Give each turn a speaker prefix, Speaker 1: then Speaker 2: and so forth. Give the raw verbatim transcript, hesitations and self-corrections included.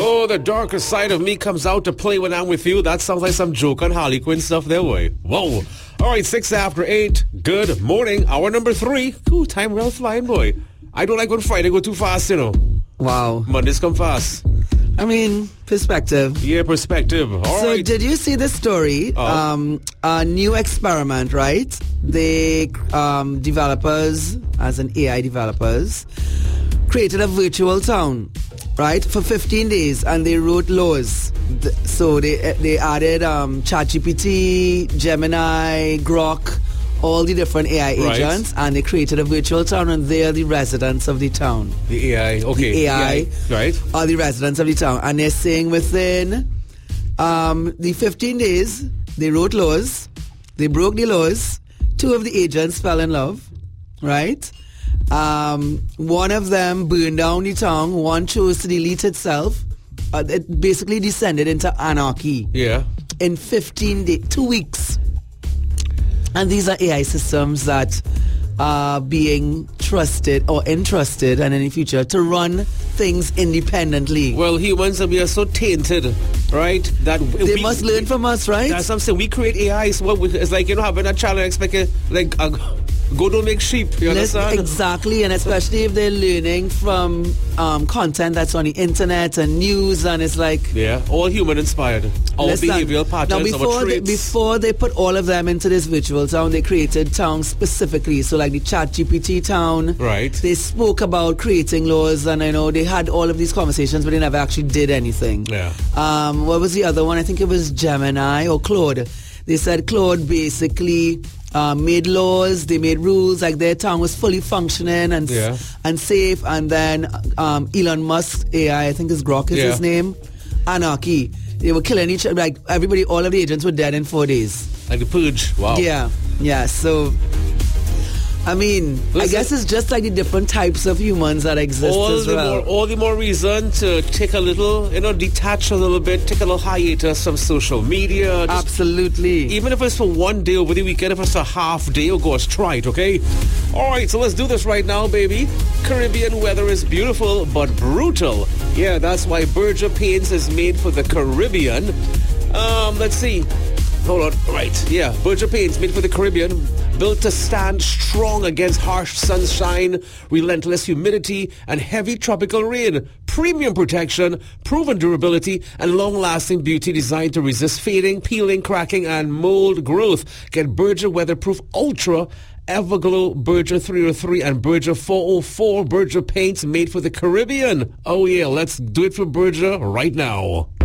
Speaker 1: Oh, the darker side of me comes out to play when I'm with you. That sounds like some joke on Harley Quinn stuff there, boy. Whoa. All right, six after eight. Good morning. Hour number three. Ooh, time well flying, boy. I don't like when Friday go too fast, you know.
Speaker 2: Wow.
Speaker 1: Mondays come fast.
Speaker 2: I mean, perspective.
Speaker 1: Yeah, perspective. All
Speaker 2: so
Speaker 1: right.
Speaker 2: did you see this story?
Speaker 1: Oh.
Speaker 2: Um, a new experiment, right? They, um, developers, as in A I developers, created a virtual town, right, for fifteen days, and they wrote laws. So they they added um, ChatGPT, Gemini, Grok, all the different A I
Speaker 1: Right.
Speaker 2: agents, and they created a virtual town, and they're the residents of the town.
Speaker 1: The A I, okay.
Speaker 2: The A I,
Speaker 1: A I, right?
Speaker 2: Are the residents of the town, and they're saying within um, the fifteen days, they wrote laws, they broke the laws, two of the agents fell in love, right? Um, one of them burned down the town, one chose to delete itself. Uh, it basically descended into anarchy
Speaker 1: Yeah.
Speaker 2: in fifteen days, two weeks. And these are A I systems that are being trusted or entrusted, and in the future to run things independently.
Speaker 1: Well, humans, we are so tainted, right? That
Speaker 2: They
Speaker 1: we,
Speaker 2: must learn from us, right?
Speaker 1: That's what I'm saying. We create A Is. Well, we, it's like, you know, having a child and expecting, like, a go don't make sheep. You
Speaker 2: Let's-
Speaker 1: understand?
Speaker 2: Exactly, and especially if they're learning from um, content that's on the internet and news, and it's like...
Speaker 1: Yeah, all human inspired. Our
Speaker 2: Listen,
Speaker 1: behavioral patterns,
Speaker 2: now before
Speaker 1: our
Speaker 2: they,
Speaker 1: traits.
Speaker 2: before they put all of them into this virtual town, they created towns specifically. So like the ChatGPT town,
Speaker 1: Right.
Speaker 2: They spoke about creating laws, and I know they had all of these conversations, but they never actually did anything.
Speaker 1: Yeah.
Speaker 2: Um, what was the other one? I think it was Gemini or Claude. They said Claude basically uh, made laws, they made rules, like their town was fully functioning and
Speaker 1: Yeah.
Speaker 2: and safe. And then um, Elon Musk A I, I think his Grok is
Speaker 1: Yeah.
Speaker 2: his name, anarchy. They were killing each other. Like everybody, all of the agents were dead in four days.
Speaker 1: Like the purge. Wow.
Speaker 2: Yeah, yeah. So, I mean, I
Speaker 1: Listen.
Speaker 2: guess it's just like the different types of humans that exist
Speaker 1: All
Speaker 2: as
Speaker 1: the
Speaker 2: well.
Speaker 1: more, all the more reason to take a little, you know, detach a little bit, take a little hiatus from social media. Just
Speaker 2: Absolutely.
Speaker 1: even if it's for one day over the weekend, if it's a half day, or go try it, okay? All right, so let's do this right now, baby. Caribbean weather is beautiful but brutal. Yeah, that's why Berger Paints is made for the Caribbean. Um, let's see. Hold on. Right. Yeah, Berger Paints made for the Caribbean. Built to stand strong against harsh sunshine, relentless humidity, and heavy tropical rain. Premium protection, proven durability, and long-lasting beauty designed to resist fading, peeling, cracking, and mold growth. Get Berger Weatherproof Ultra, Everglow, Berger three oh three, and Berger four oh four. Berger Paints made for the Caribbean. Oh yeah, let's do it for Berger right now.